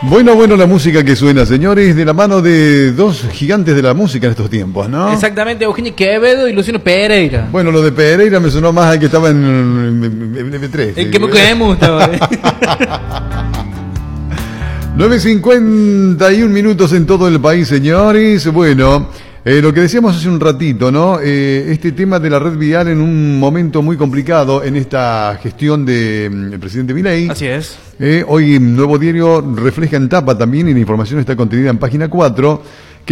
Bueno, la música que suena, señores, de la mano de dos gigantes de la música en estos tiempos, ¿no? Exactamente, Eugenio Quevedo y Luciano Pereira. Bueno, lo de Pereira me sonó más al que estaba en M3. El que me gusta, 9:51 minutos en todo el país, señores. Bueno, lo que decíamos hace un ratito, ¿no? Este tema de la red vial en un momento muy complicado en esta gestión del presidente Milei. Así es. Hoy Nuevo Diario refleja en tapa también, y la información está contenida en página 4,